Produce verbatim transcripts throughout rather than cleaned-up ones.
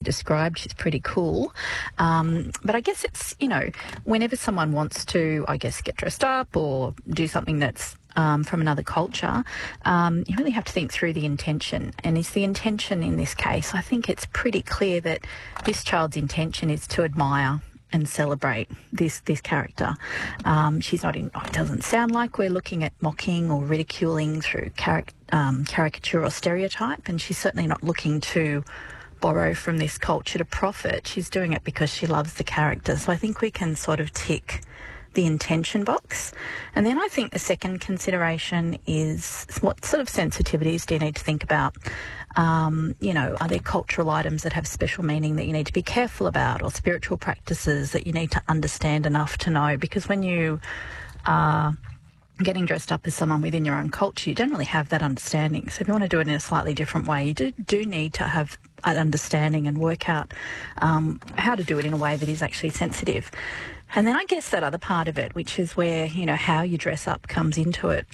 described. She's pretty cool. Um, but I guess it's, you know, whenever someone wants to, I guess, get dressed up or do something that's um, from another culture, um, you really have to think through the intention. And is the intention in this case, I think it's pretty clear that this child's intention is to admire and celebrate this this character. Um, she's not in, it doesn't sound like we're looking at mocking or ridiculing through caric- um, caricature or stereotype, and she's certainly not looking to borrow from this culture to profit. She's doing it because she loves the character. So I think we can sort of tick the intention box. And then I think the second consideration is what sort of sensitivities do you need to think about? Um, you know, are there cultural items that have special meaning that you need to be careful about, or spiritual practices that you need to understand enough to know? Because when you are getting dressed up as someone within your own culture, you don't really have that understanding. So if you want to do it in a slightly different way, you do, do need to have an understanding and work out um, how to do it in a way that is actually sensitive. And then I guess that other part of it, which is where, you know, how you dress up comes into it.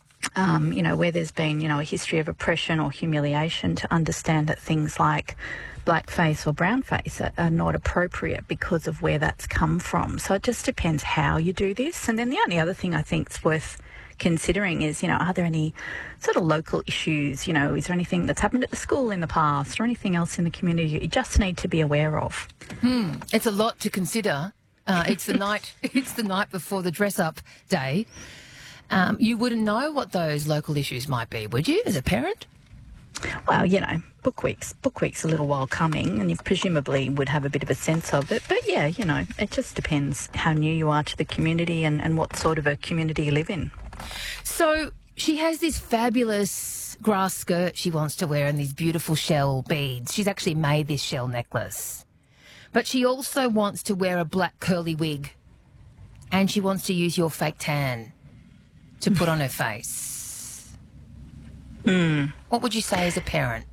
Um, you know, where there's been, you know, a history of oppression or humiliation, to understand that things like blackface or brownface are, are not appropriate because of where that's come from. So it just depends how you do this. And then the only other thing I think is worth considering is, you know, are there any sort of local issues? You know, is there anything that's happened at the school in the past or anything else in the community you just need to be aware of? Hmm, it's a lot to consider. Uh, it's the night. It's the night before the dress-up day. Um, you wouldn't know what those local issues might be, would you, as a parent? Well, you know, book week's book week's a little while coming, and you presumably would have a bit of a sense of it. But yeah, you know, it just depends how new you are to the community and, and what sort of a community you live in. So she has this fabulous grass skirt she wants to wear and these beautiful shell beads. She's actually made this shell necklace. But she also wants to wear a black curly wig, and she wants to use your fake tan to put on her face. Mm. What would you say as a parent?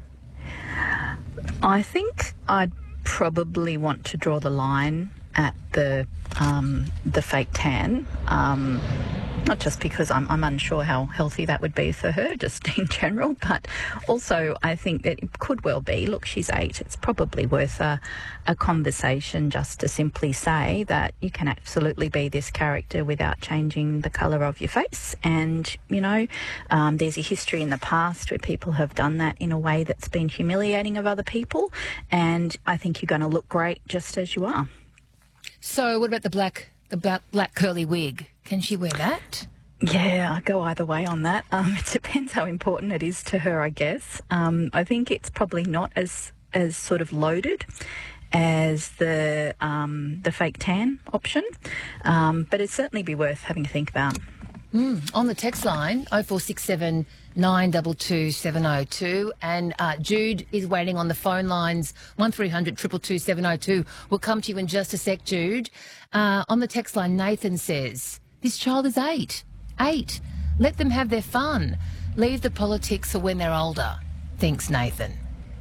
I think I'd probably want to draw the line at the um, the fake tan. Um, not just because I'm, I'm unsure how healthy that would be for her, just in general, but also I think that it could well be, look, she's eight, it's probably worth a, a conversation just to simply say that you can absolutely be this character without changing the colour of your face. And, you know, um, there's a history in the past where people have done that in a way that's been humiliating of other people, and I think you're going to look great just as you are. So what about the black, the black, black curly wig? Can she wear that? Yeah, I go either way on that. Um, it depends how important it is to her, I guess. Um, I think it's probably not as as sort of loaded as the um, the fake tan option, um, but it'd certainly be worth having to think about. Mm. On the text line, oh four six seven, nine two two, seven oh two, and uh, Jude is waiting on the phone lines, one three hundred, two two two, seven oh two. We'll come to you in just a sec, Jude. Uh, on the text line, Nathan says, this child is eight. Eight. Let them have their fun. Leave the politics for when they're older. Thanks, Nathan.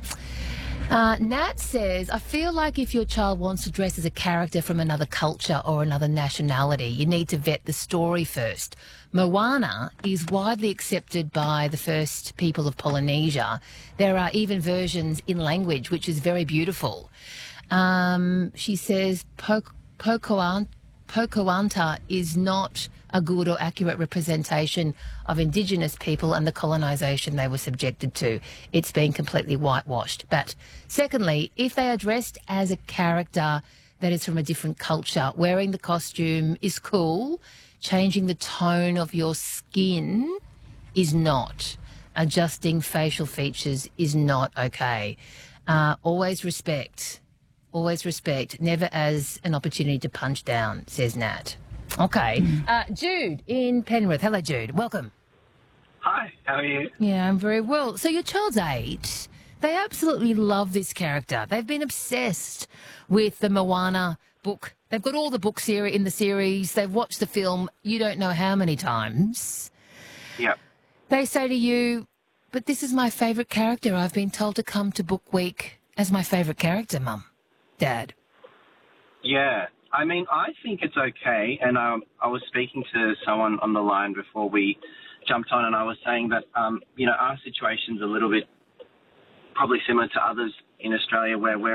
Uh, Nat says, I feel like if your child wants to dress as a character from another culture or another nationality, you need to vet the story first. Moana is widely accepted by the first people of Polynesia. There are even versions in language, which is very beautiful. Um, she says, po- Pocahontas Pocahontas is not a good or accurate representation of Indigenous people and the colonisation they were subjected to. It's been completely whitewashed. But secondly, if they are dressed as a character that is from a different culture, wearing the costume is cool. Changing the tone of your skin is not. Adjusting facial features is not okay. Uh, always respect. Always respect, never as an opportunity to punch down, says Nat. Okay. Uh, Jude in Penrith. Hello, Jude. Welcome. Hi, how are you? Yeah, I'm very well. So your child's eight. They absolutely love this character. They've been obsessed with the Moana book. They've got all the books here in the series. They've watched the film you don't know how many times. Yep. They say to you, but this is my favourite character. I've been told to come to book week as my favourite character, Mum. Dad. Yeah, I mean, I think it's okay, and um, I was speaking to someone on the line before we jumped on, and I was saying that, um, you know, our situation's a little bit probably similar to others in Australia where we're